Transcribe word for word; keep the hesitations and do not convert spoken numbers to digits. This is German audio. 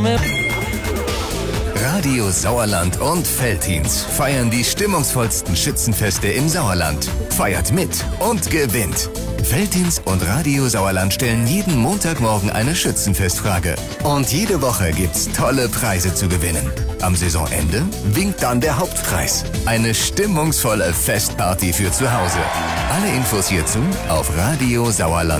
Name. Radio Sauerland und Veltins feiern die stimmungsvollsten Schützenfeste im Sauerland. Feiert mit und gewinnt. Veltins und Radio Sauerland stellen jeden Montagmorgen eine Schützenfestfrage. Und jede Woche gibt's tolle Preise zu gewinnen. Am Saisonende winkt dann der Hauptpreis. Eine stimmungsvolle Festparty für zu Hause. Alle Infos hierzu auf Radio Sauerland.